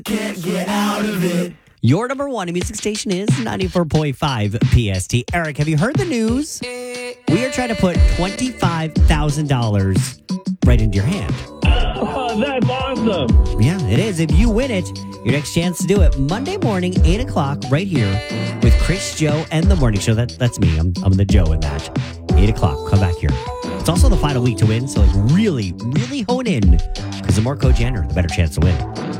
Can't get out of it. Your number one music station is 94.5 PST. Eric, have you heard the news? We are trying to put $25,000 right into your hand. Oh, that's awesome. Yeah, it is. If you win it, your next chance to do it, Monday morning, 8 o'clock, right here with Chris, Joe, and The Morning Show. That's me. I'm the Joe in that. 8 o'clock. Come back here. It's also the final week to win, so really, really hone in, because the more codes you enter, the better chance to win.